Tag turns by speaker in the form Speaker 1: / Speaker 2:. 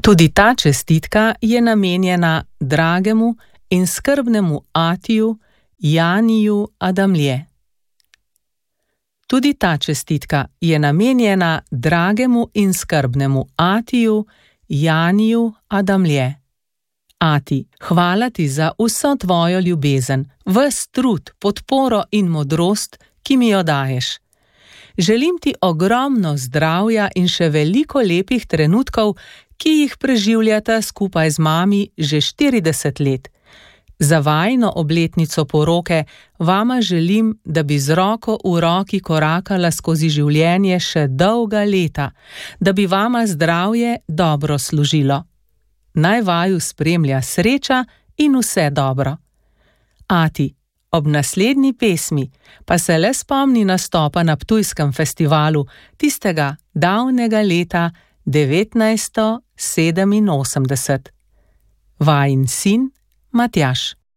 Speaker 1: Tudi ta čestitka je namenjena dragemu in skrbnemu Atiju Janiju Adamlje. Tudi ta čestitka je namenjena dragemu in skrbnemu Atiju Janiju Adamlje. Ati, hvala ti za vso tvojo ljubezen, ves trud, podporo in modrost, ki mi jo daješ. Želim ti ogromno zdravja in še veliko lepih trenutkov, ki jih preživljata skupaj z mami že 40 let. Za vajino obletnico poroke vama želim, da bi z roko v roki korakala skozi življenje še dolga leta, da bi vama zdravje dobro služilo. Naj vaju spremlja sreča in vse dobro. Ati, ob naslednji pesmi pa se le spomni nastopa na Ptujskem festivalu tistega davnega leta 1987. Vajin sin Matjaž.